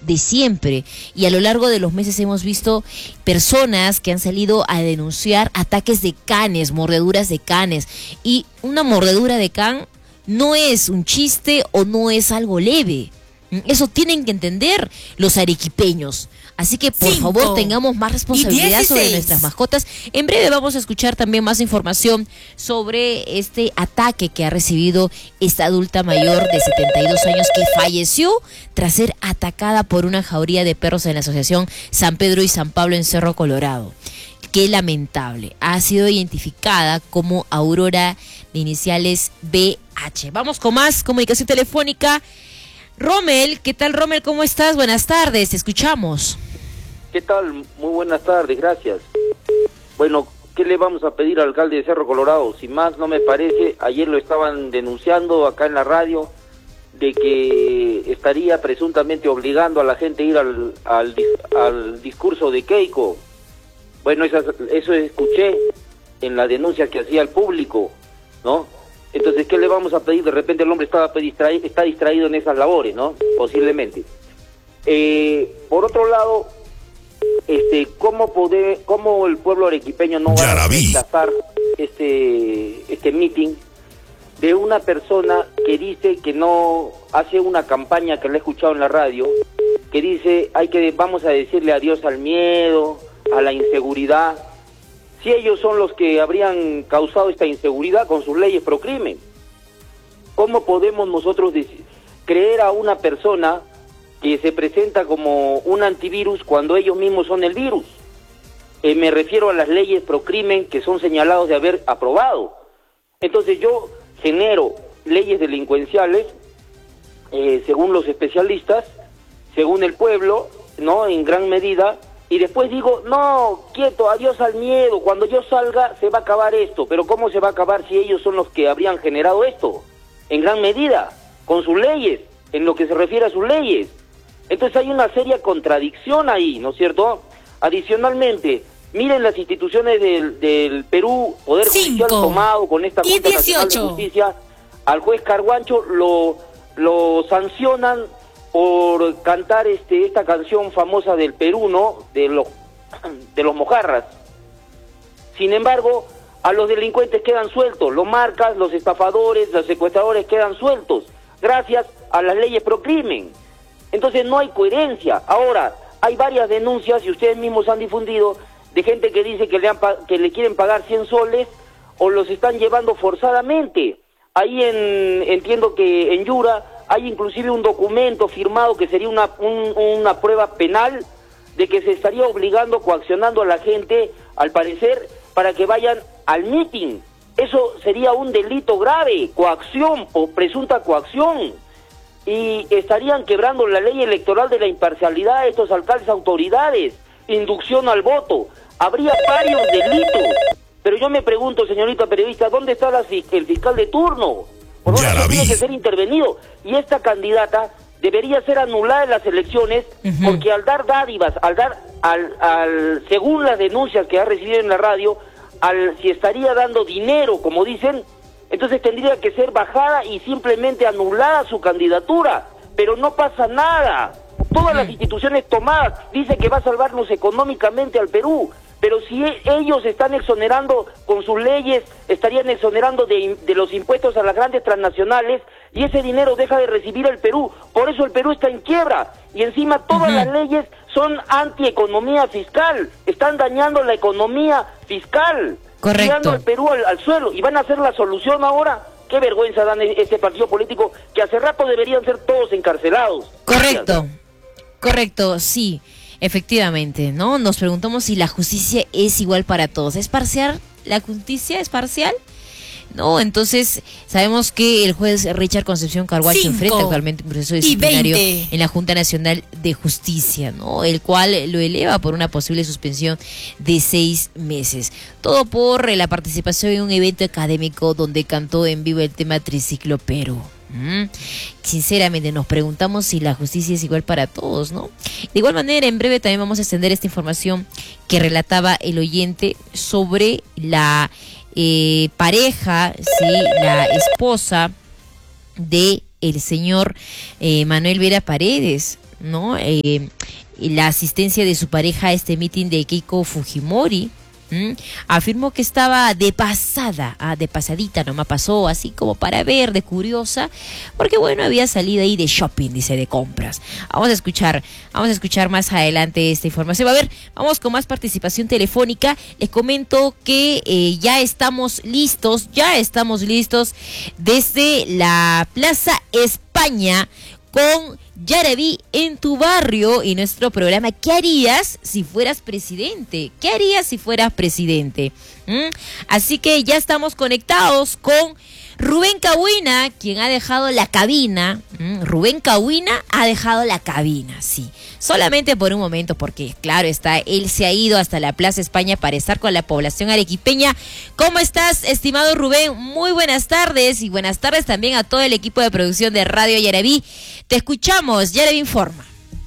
de siempre, y a lo largo de los meses hemos visto personas que han salido a denunciar ataques de canes, mordeduras de canes, y una mordedura de can no es un chiste o no es algo leve. Eso tienen que entender los arequipeños. Así que por favor tengamos más responsabilidad sobre nuestras mascotas. En breve vamos a escuchar también más información sobre este ataque que ha recibido esta adulta mayor de 72 años que falleció tras ser atacada por una jauría de perros en la asociación San Pedro y San Pablo en Cerro Colorado. Qué lamentable. Ha sido identificada como Aurora de iniciales BH. Vamos con más comunicación telefónica. Rommel, ¿qué tal, Rommel? ¿Cómo estás? Buenas tardes, te escuchamos. ¿Qué tal? Muy buenas tardes, gracias. Bueno, ¿qué le vamos a pedir al alcalde de Cerro Colorado? Sin más, no me parece, ayer lo estaban denunciando acá en la radio, de que estaría presuntamente obligando a la gente a ir al discurso de Keiko. Bueno, eso escuché en la denuncia que hacía el público, ¿no? Entonces, ¿qué le vamos a pedir? De repente el hombre está distraído en esas labores, ¿no? Posiblemente. Por otro lado, ¿cómo el pueblo arequipeño no va a rechazar este meeting de una persona que dice que no hace una campaña que le he escuchado en la radio, que dice vamos a decirle adiós al miedo, a la inseguridad? Si ellos son los que habrían causado esta inseguridad con sus leyes pro crimen, ¿cómo podemos nosotros creer a una persona que se presenta como un antivirus cuando ellos mismos son el virus? Me refiero a las leyes pro crimen que son señalados de haber aprobado. Entonces yo genero leyes delincuenciales, según los especialistas, según el pueblo, ¿no? En gran medida. Y después digo, no, quieto, adiós al miedo, cuando yo salga se va a acabar esto. Pero ¿cómo se va a acabar si ellos son los que habrían generado esto? En gran medida, con sus leyes, en lo que se refiere a sus leyes. Entonces hay una seria contradicción ahí, ¿no es cierto? Adicionalmente, miren las instituciones del Perú, Poder Judicial tomado con esta Junta Nacional de Justicia, al juez Carguancho lo sancionan por cantar esta canción famosa del Perú, ¿no? De los mojarras. Sin embargo, a los delincuentes quedan sueltos, los marcas, los estafadores, los secuestradores quedan sueltos, gracias a las leyes pro crimen. Entonces no hay coherencia. Ahora, hay varias denuncias, y ustedes mismos han difundido, de gente que dice que le quieren pagar 100 soles o los están llevando forzadamente. Ahí entiendo que en Yura hay inclusive un documento firmado que sería una prueba penal de que se estaría obligando, coaccionando a la gente, al parecer, para que vayan al meeting. Eso sería un delito grave, coacción o presunta coacción. Y estarían quebrando la ley electoral de la imparcialidad de estos alcaldes, autoridades, inducción al voto. Habría varios delitos. Pero yo me pregunto, señorita periodista, ¿dónde está el fiscal de turno? Por lo menos tiene que ser intervenido. Y esta candidata debería ser anulada en las elecciones, porque al dar dádivas, según las denuncias que ha recibido en la radio, si estaría dando dinero, como dicen, entonces tendría que ser bajada y simplemente anulada su candidatura. Pero no pasa nada. Todas las instituciones tomadas dicen que va a salvarnos económicamente al Perú. Pero si ellos están exonerando con sus leyes, estarían exonerando de los impuestos a las grandes transnacionales, y ese dinero deja de recibir el Perú. Por eso el Perú está en quiebra. Y encima todas las leyes son antieconomía fiscal. Están dañando la economía fiscal. Correcto. Tirando al Perú al suelo. Y van a hacer la solución ahora. Qué vergüenza dan este partido político, que hace rato deberían ser todos encarcelados. Correcto. Correcto, sí. Efectivamente, ¿no? Nos preguntamos si la justicia es igual para todos. ¿Es parcial? ¿La justicia es parcial? No, entonces sabemos que el juez Richard Concepción Carguacho enfrenta actualmente un proceso disciplinario en la Junta Nacional de Justicia, ¿no? El cual lo eleva por una posible suspensión de 6 meses. Todo por la participación en un evento académico donde cantó en vivo el tema Triciclo Perú. Sinceramente nos preguntamos si la justicia es igual para todos, ¿no? De igual manera, en breve también vamos a extender esta información que relataba el oyente sobre la pareja, sí, la esposa de el señor Manuel Vera Paredes, ¿no? La asistencia de su pareja a este meeting de Keiko Fujimori. Afirmó que estaba de pasadita, nomás pasó así como para ver, de curiosa, porque bueno, había salido ahí de shopping, dice, de compras. Vamos a escuchar más adelante esta información. A ver, vamos con más participación telefónica. Les comento que ya estamos listos desde la Plaza España con Yaraví en tu barrio y nuestro programa ¿Qué harías si fueras presidente? ¿Qué harías si fueras presidente? Así que ya estamos conectados con Rubén Cahuina, quien ha dejado la cabina. Rubén Cahuina ha dejado la cabina, sí. Solamente por un momento, porque claro está, él se ha ido hasta la Plaza España para estar con la población arequipeña. ¿Cómo estás, estimado Rubén? Muy buenas tardes, y buenas tardes también a todo el equipo de producción de Radio Yaraví. Te escuchamos, Yaraví informa.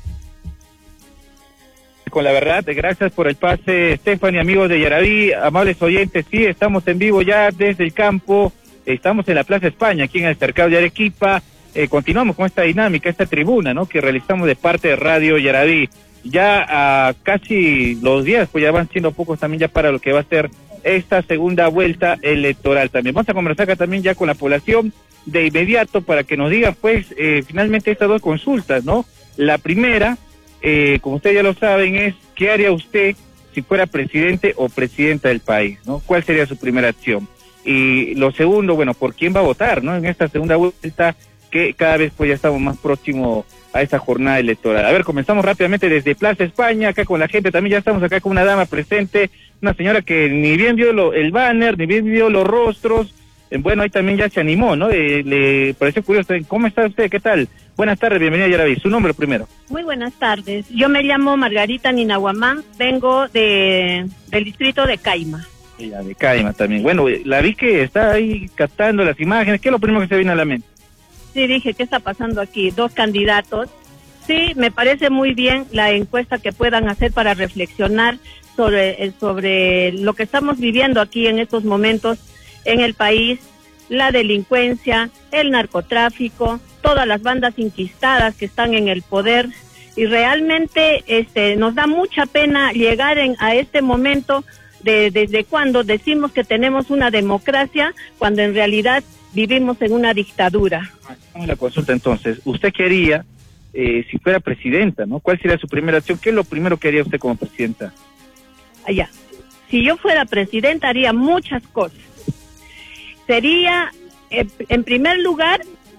Con la verdad, gracias por el pase, Stephanie, amigos de Yaraví, amables oyentes. Sí, estamos en vivo ya desde el campo. Estamos en la Plaza España, aquí en el Cercado de Arequipa. Continuamos con esta dinámica, esta tribuna, ¿no?, que realizamos de parte de Radio Yaraví. Ya casi los días, pues ya van siendo pocos también ya para lo que va a ser esta segunda vuelta electoral también. Vamos a conversar acá también ya con la población de inmediato para que nos diga, pues, finalmente estas dos consultas, ¿no? La primera, como ustedes ya lo saben, es ¿qué haría usted si fuera presidente o presidenta del país, ¿no? ¿Cuál sería su primera acción? Y lo segundo, bueno, ¿por quién va a votar, no? En esta segunda vuelta, que cada vez pues ya estamos más próximos a esta jornada electoral. A ver, comenzamos rápidamente desde Plaza España, acá con la gente, también ya estamos acá con una dama presente, una señora que ni bien vio el banner, ni bien vio los rostros, bueno, ahí también ya se animó, ¿no? Le pareció curioso. ¿Cómo está usted? ¿Qué tal? Buenas tardes, bienvenida a Yaraví. ¿Su nombre primero? Muy buenas tardes. Yo me llamo Margarita Ninahuamán, vengo del distrito de Caima. Ya, de Caima también. Bueno, la vi que está ahí captando las imágenes. ¿Qué es lo primero que se viene a la mente? Sí, dije, ¿qué está pasando aquí? Dos candidatos. Sí, me parece muy bien la encuesta que puedan hacer para reflexionar sobre lo que estamos viviendo aquí en estos momentos en el país, la delincuencia, el narcotráfico, todas las bandas inquistadas que están en el poder, y realmente nos da mucha pena llegar a este momento desde cuando decimos que tenemos una democracia, cuando en realidad vivimos en una dictadura. Vamos a la consulta entonces. ¿Usted qué haría si fuera presidenta, no? ¿Cuál sería su primera acción? ¿Qué es lo primero que haría usted como presidenta? Allá. Si yo fuera presidenta haría muchas cosas. Sería, en primer lugar,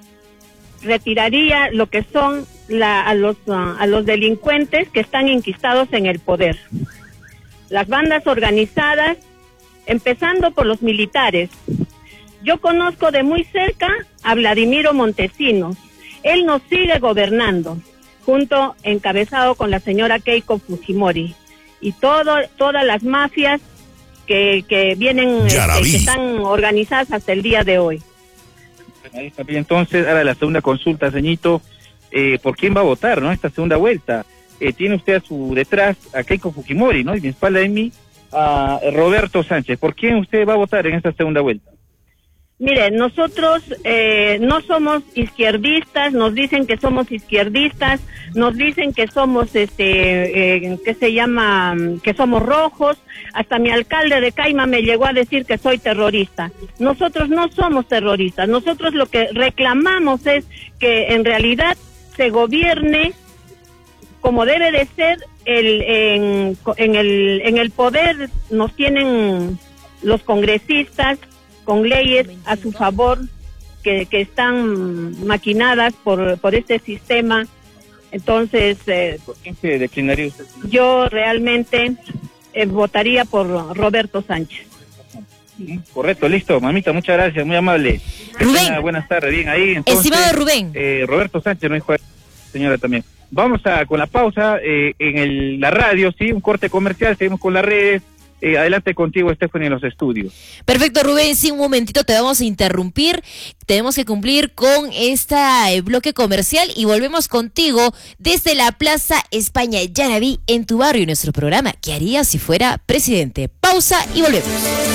retiraría lo que son a los delincuentes que están inquistados en el poder. Las bandas organizadas, empezando por los militares. Yo conozco de muy cerca a Vladimiro Montesinos. Él nos sigue gobernando, encabezado con la señora Keiko Fujimori. Y todas las mafias que vienen, que están organizadas hasta el día de hoy. Ahí está bien. Entonces, ahora la segunda consulta, señito, ¿por quién va a votar, no? Esta segunda vuelta. Tiene usted a su detrás a Keiko Fujimori, ¿no? Y mi espalda de mí a Roberto Sánchez. ¿Por quién usted va a votar en esta segunda vuelta? Mire, nosotros no somos izquierdistas, nos dicen que somos izquierdistas, nos dicen que somos, que somos rojos, hasta mi alcalde de Caima me llegó a decir que soy terrorista. Nosotros no somos terroristas, nosotros lo que reclamamos es que en realidad se gobierne como debe de ser. En el poder nos tienen los congresistas con leyes a su favor que están maquinadas por este sistema. Entonces, ¿por quién se declinaría usted? Yo realmente votaría por Roberto Sánchez. Correcto, listo, mamita, muchas gracias, muy amable. Rubén. Buenas tardes, bien ahí. Entonces, estimado Rubén. Roberto Sánchez, no dijo señora también. Vamos con la pausa en la radio, sí, un corte comercial, seguimos con las redes. Adelante contigo, Stephanie, en los estudios. Perfecto, Rubén, sí, un momentito te vamos a interrumpir, tenemos que cumplir con este bloque comercial y volvemos contigo desde la Plaza España Yaraví en tu barrio, y nuestro programa ¿Qué harías si fuera presidente? Pausa y volvemos.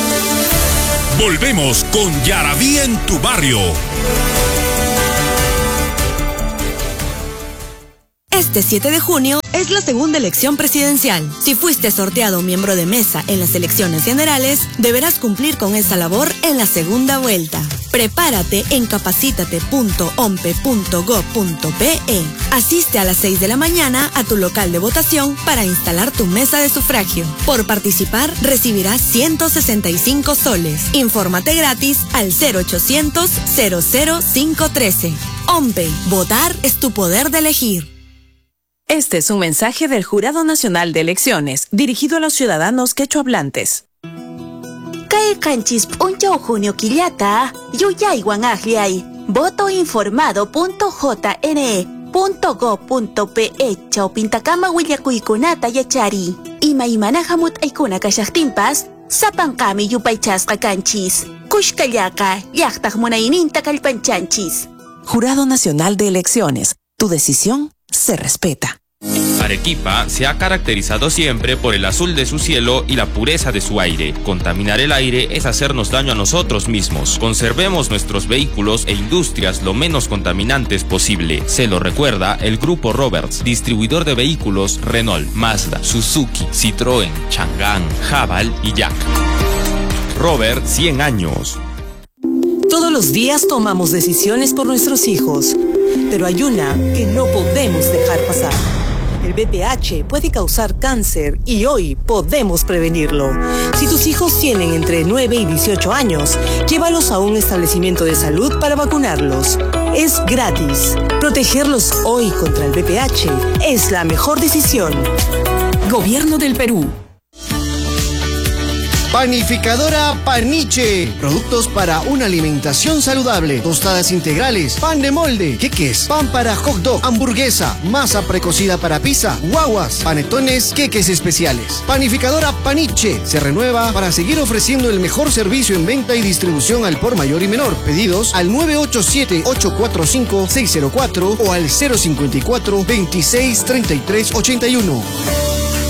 Volvemos con Yaraví en tu barrio. Este 7 de junio es la segunda elección presidencial. Si fuiste sorteado miembro de mesa en las elecciones generales, deberás cumplir con esa labor en la segunda vuelta. Prepárate en capacitate.ompe.go.pe. Asiste a las 6 de la mañana a tu local de votación para instalar tu mesa de sufragio. Por participar, recibirás 165 soles. Infórmate gratis al 0800 00513. OMPE. Votar es tu poder de elegir. Este es un mensaje del Jurado Nacional de Elecciones, dirigido a los ciudadanos quechohablantes. Kay kanchis puncho junio quillata, yuyaywan agliay, votoinformado.jne.go.pe chawpintakama willakuykunata yachari. Imaymana hamut aykuna kashaqtinpas, sapankami yupaychasqa kanchis. Kushkallaka, llaqtaq munayninta kallpanchanchis. Jurado Nacional de Elecciones, tu decisión se respeta. Arequipa se ha caracterizado siempre por el azul de su cielo y la pureza de su aire. Contaminar el aire es hacernos daño a nosotros mismos. Conservemos nuestros vehículos e industrias lo menos contaminantes posible. Se lo recuerda el Grupo Roberts, distribuidor de vehículos Renault, Mazda, Suzuki, Citroën, Chang'an, Haval y Yak. Robert, 100 años. Todos los días tomamos decisiones por nuestros hijos, pero hay una que no podemos dejar pasar. El VPH puede causar cáncer y hoy podemos prevenirlo. Si tus hijos tienen entre 9 y 18 años, llévalos a un establecimiento de salud para vacunarlos. Es gratis. Protegerlos hoy contra el VPH es la mejor decisión. Gobierno del Perú. Panificadora Paniche. Productos para una alimentación saludable. Tostadas integrales, pan de molde, queques, pan para hot dog, hamburguesa, masa precocida para pizza, guaguas, panetones, queques especiales. Panificadora Paniche se renueva para seguir ofreciendo el mejor servicio en venta y distribución al por mayor y menor. Pedidos al 987-845-604 o al 054-263381.